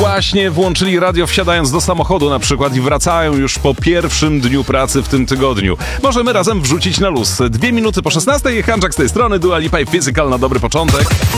właśnie włączyli radio wsiadając do samochodu na przykład i wracają już po pierwszym dniu pracy w tym tygodniu. Możemy razem wrzucić na luz. 2 minuty po 16, Hanczak z tej strony, Dua Lipa i Physical na dobry początek.